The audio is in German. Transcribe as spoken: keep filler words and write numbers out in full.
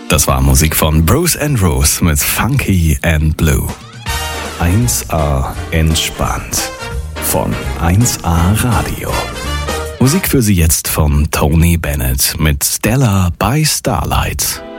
Das war Musik von Bruce and Rose mit Funky and Blue. eins A entspannt von eins A Radio. Musik für Sie jetzt von Tony Bennett mit Stella by Starlight.